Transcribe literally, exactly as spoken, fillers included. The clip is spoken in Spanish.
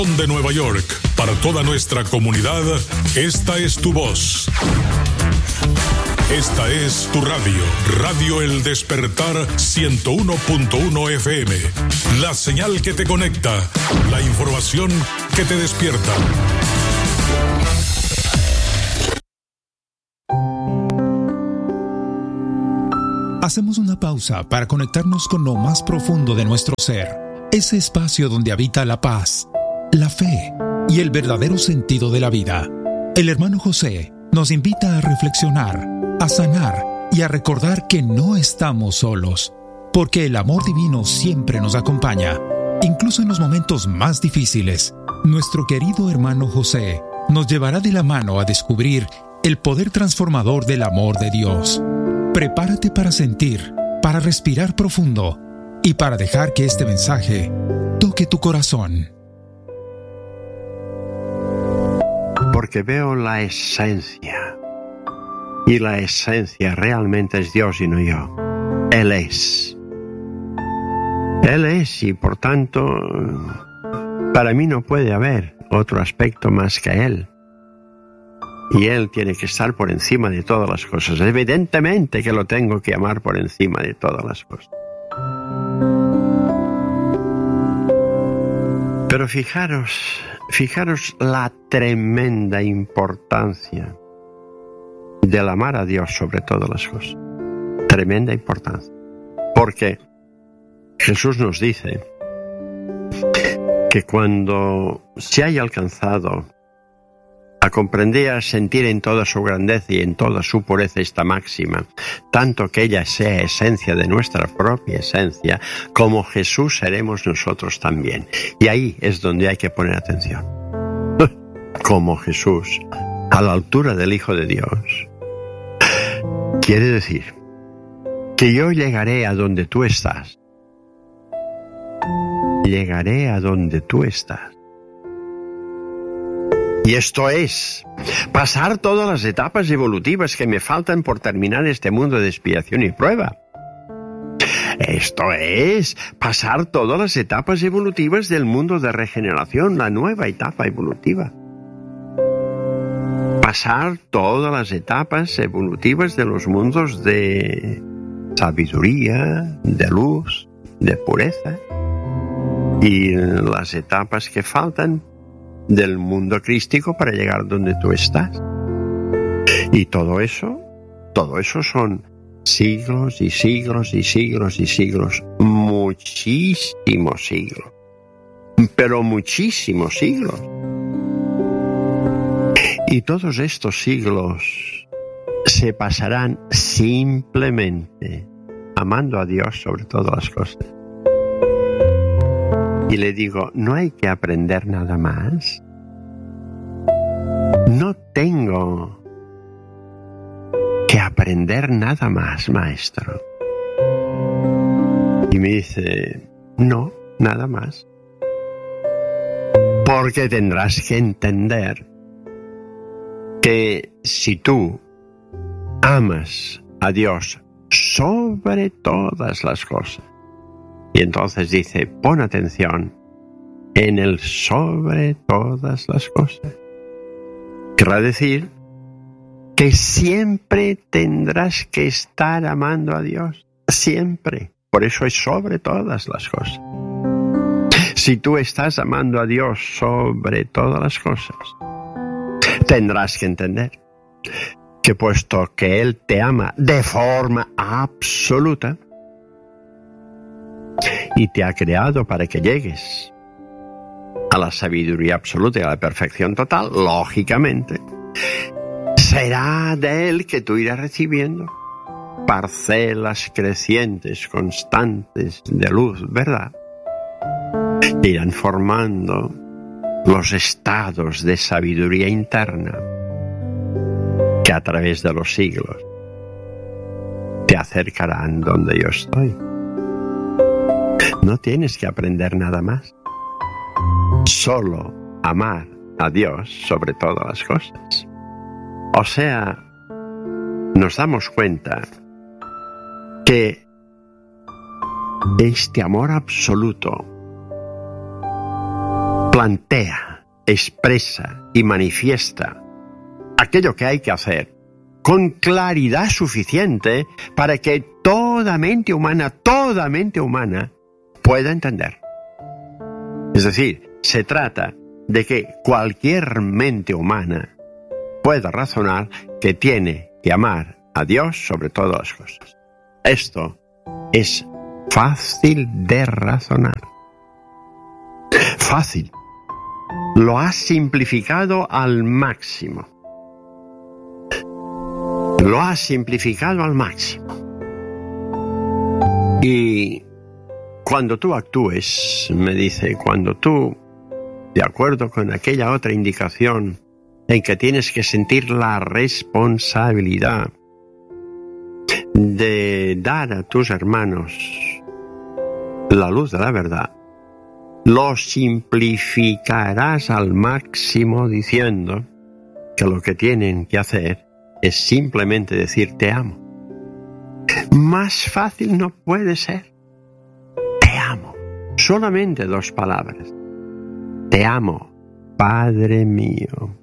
De Nueva York, para toda nuestra comunidad, esta es tu voz. Esta es tu radio, Radio El Despertar ciento uno punto uno F M. La señal que te conecta, la información que te despierta. Hacemos una pausa para conectarnos con lo más profundo de nuestro ser, ese espacio donde habita la paz, la fe y el verdadero sentido de la vida. El hermano José nos invita a reflexionar, a sanar y a recordar que no estamos solos, porque el amor divino siempre nos acompaña, incluso en los momentos más difíciles. Nuestro querido hermano José nos llevará de la mano a descubrir el poder transformador del amor de Dios. Prepárate para sentir, para respirar profundo y para dejar que este mensaje toque tu corazón. Porque veo la esencia, y la esencia realmente es Dios y no yo. Él es. Él es, y por tanto, para mí no puede haber otro aspecto más que Él. Y Él tiene que estar por encima de todas las cosas. Evidentemente que lo tengo que amar por encima de todas las cosas. Pero fijaros, fijaros la tremenda importancia del amar a Dios sobre todas las cosas. Tremenda importancia. Porque Jesús nos dice que cuando se haya alcanzado a comprender, a sentir en toda su grandeza y en toda su pureza esta máxima, tanto que ella sea esencia de nuestra propia esencia, como Jesús seremos nosotros también. Y ahí es donde hay que poner atención. Como Jesús, a la altura del Hijo de Dios. Quiere decir que yo llegaré a donde tú estás. Llegaré a donde tú estás. Y esto es pasar todas las etapas evolutivas que me faltan por terminar este mundo de expiación y prueba. Esto es pasar todas las etapas evolutivas del mundo de regeneración, la nueva etapa evolutiva. Pasar todas las etapas evolutivas de los mundos de sabiduría, de luz, de pureza. Y las etapas que faltan del mundo crístico para llegar donde tú estás. Y todo eso, todo eso son siglos y siglos y siglos y siglos, muchísimos siglos, pero muchísimos siglos. Y todos estos siglos se pasarán simplemente amando a Dios sobre todas las cosas. Y le digo, ¿no hay que aprender nada más? No tengo que aprender nada más, maestro. Y me dice, no, nada más. Porque tendrás que entender que si tú amas a Dios sobre todas las cosas, y entonces dice, pon atención en el sobre todas las cosas. Querrá decir que siempre tendrás que estar amando a Dios. Siempre. Por eso es sobre todas las cosas. Si tú estás amando a Dios sobre todas las cosas, tendrás que entender que puesto que Él te ama de forma absoluta, y te ha creado para que llegues a la sabiduría absoluta y a la perfección total, lógicamente, será de Él que tú irás recibiendo parcelas crecientes, constantes de luz, ¿verdad? Irán formando los estados de sabiduría interna que a través de los siglos te acercarán donde yo estoy. No tienes que aprender nada más. Solo amar a Dios sobre todas las cosas. O sea, nos damos cuenta que este amor absoluto plantea, expresa y manifiesta aquello que hay que hacer con claridad suficiente para que toda mente humana, toda mente humana pueda entender. Es decir, se trata de que cualquier mente humana pueda razonar que tiene que amar a Dios sobre todas las cosas. Esto es fácil de razonar. Fácil. Lo has simplificado al máximo. Lo has simplificado al máximo. Y cuando tú actúes, me dice, cuando tú, de acuerdo con aquella otra indicación en que tienes que sentir la responsabilidad de dar a tus hermanos la luz de la verdad, lo simplificarás al máximo diciendo que lo que tienen que hacer es simplemente decir te amo. Más fácil no puede ser. Te amo. Solamente dos palabras. Te amo, Padre mío.